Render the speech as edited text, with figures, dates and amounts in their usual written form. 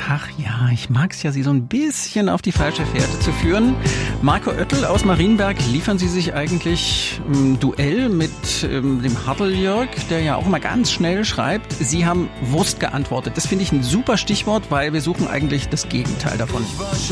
Ach ja, ich mag's ja, Sie so ein bisschen auf die falsche Fährte zu führen. Marco Oettel aus Marienberg, liefern Sie sich eigentlich ein Duell mit dem Hartl-Jörg, der ja auch immer ganz schnell schreibt. Sie haben Wurst geantwortet. Das finde ich ein super Stichwort, weil wir suchen eigentlich das Gegenteil davon.